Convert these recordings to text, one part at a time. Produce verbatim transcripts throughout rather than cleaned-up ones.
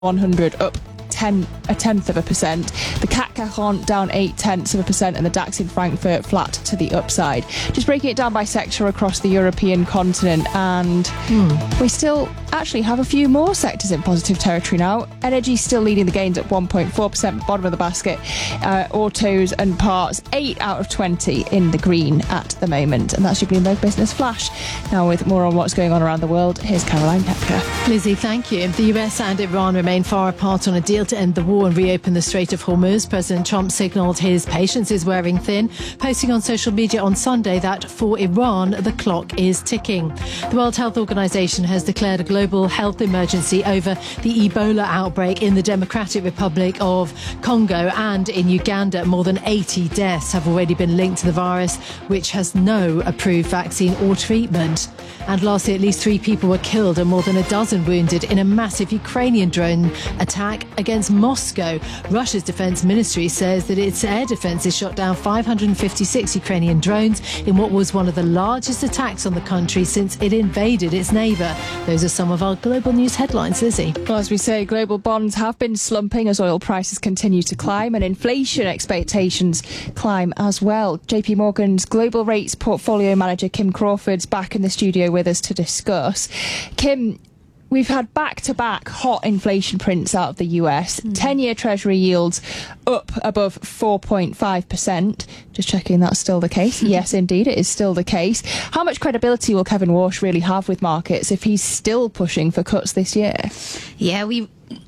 one hundred up ten, a tenth of a percent. The C A C Cajon down eight tenths of a percent, and the DAX in Frankfurt flat to the upside. Just breaking it down by sector across the European continent, and hmm. we still actually have a few more sectors in positive territory now. Energy still leading the gains at one point four percent, bottom of the basket. Uh, autos and parts, eight out of twenty in the green at the moment. And that's your Bloomberg Business Flash. Now, with more on what's going on around the world, here's Caroline Kepker. Lizzie, thank you. The U S and Iran remain far apart on a deal to end the war and reopen the Strait of Hormuz. President Trump signalled his patience is wearing thin, posting on social media on Sunday that for Iran, the clock is ticking. The World Health Organization has declared a global health emergency over the Ebola outbreak in the Democratic Republic of Congo and in Uganda. More than eighty deaths have already been linked to the virus, which has no approved vaccine or treatment. And lastly, at least three people were killed and more than a dozen wounded in a massive Ukrainian drone attack against Moscow. Russia's defense ministry says that its air defences shot down five hundred fifty-six Ukrainian drones in what was one of the largest attacks on the country since it invaded its neighbour. Those are some of our global news headlines, Lizzie. Well, as we say, global bonds have been slumping as oil prices continue to climb and inflation expectations climb as well. J P Morgan's global rates portfolio manager Kim Crawford's back in the studio with us to discuss. Kim, we've had back-to-back hot inflation prints out of the U S. Mm. ten-year Treasury yields up above four point five percent. Just checking that's still the case. Yes, indeed, it is still the case. How much credibility will Kevin Walsh really have with markets if he's still pushing for cuts this year? Yeah, we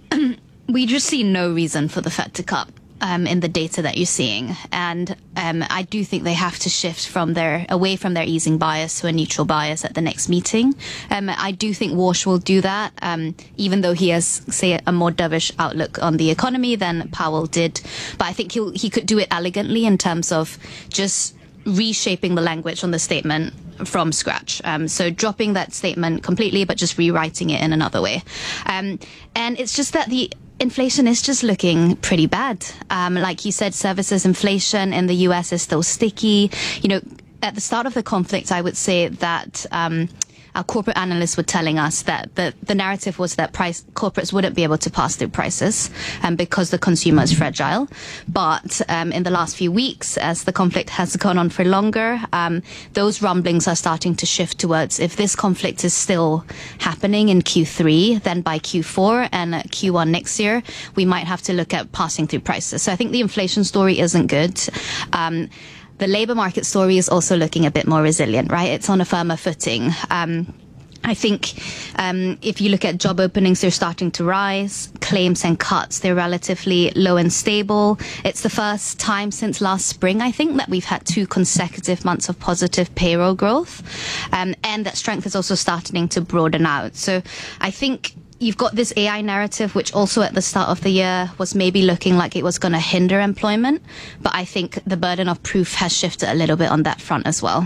we just see no reason for the Fed to cut. Um, in the data that you're seeing. And um, I do think they have to shift from their away from their easing bias to a neutral bias at the next meeting. Um, I do think Walsh will do that, um, even though he has, say, a more dovish outlook on the economy than Powell did. But I think he'll, he could do it elegantly in terms of just reshaping the language on the statement from scratch. Um, so dropping that statement completely, but just rewriting it in another way. Um, and it's just that the inflation is just looking pretty bad. Um, like you said, services inflation in the U S is still sticky. You know, at the start of the conflict, I would say that um, our corporate analysts were telling us that the, the narrative was that price corporates wouldn't be able to pass through prices um, because the consumer is fragile. But um, in the last few weeks, as the conflict has gone on for longer, um, those rumblings are starting to shift towards if this conflict is still happening in Q three, then by Q four and Q one next year, we might have to look at passing through prices. So I think the inflation story isn't good. Um, The labour market story is also looking a bit more resilient, right? It's on a firmer footing. Um, I think um, if you look at job openings, they're starting to rise. Claims and cuts, they're relatively low and stable. It's the first time since last spring, I think, that we've had two consecutive months of positive payroll growth. Um, and that strength is also starting to broaden out. So I think you've got this A I narrative, which also at the start of the year was maybe looking like it was going to hinder employment. But I think the burden of proof has shifted a little bit on that front as well.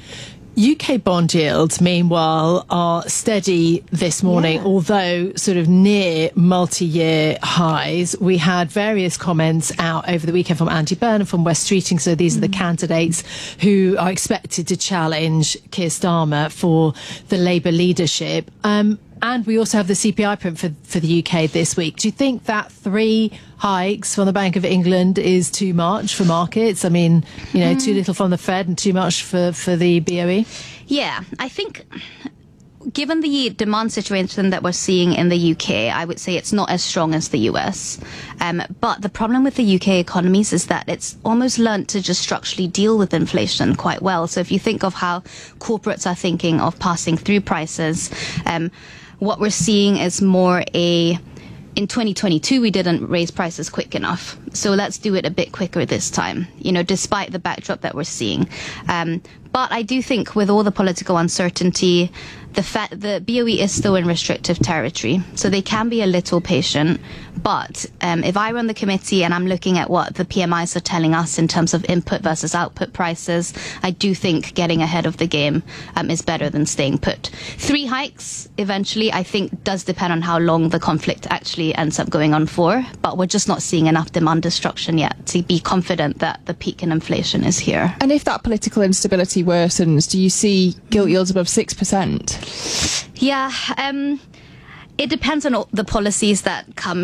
U K bond yields, meanwhile, are steady this morning, yeah. although sort of near multi-year highs. We had various comments out over the weekend from Andy Burnham from West Streeting. So these mm. are the candidates who are expected to challenge Keir Starmer for the Labour leadership. Um, And we also have the C P I print for, for the U K this week. Do you think that three hikes from the Bank of England is too much for markets? I mean, you know, mm. too little from the Fed and too much for, for the B O E? Yeah, I think given the demand situation that we're seeing in the U K, I would say it's not as strong as the U S. Um, but the problem with the U K economies is that it's almost learnt to just structurally deal with inflation quite well. So if you think of how corporates are thinking of passing through prices, um, what we're seeing is more a, in twenty twenty-two, we didn't raise prices quick enough. So let's do it a bit quicker this time, you know, despite the backdrop that we're seeing. Um, but I do think with all the political uncertainty, the, fa- the B O E is still in restrictive territory. So they can be a little patient. But um, if I run the committee and I'm looking at what the P M Is are telling us in terms of input versus output prices, I do think getting ahead of the game um, is better than staying put. Three hikes eventually, I think, does depend on how long the conflict actually ends up going on for. But we're just not seeing enough demand destruction yet to be confident that the peak in inflation is here. And if that political instability worsens, do you see gilt yields above six percent? Yeah, um... It depends on all the policies that come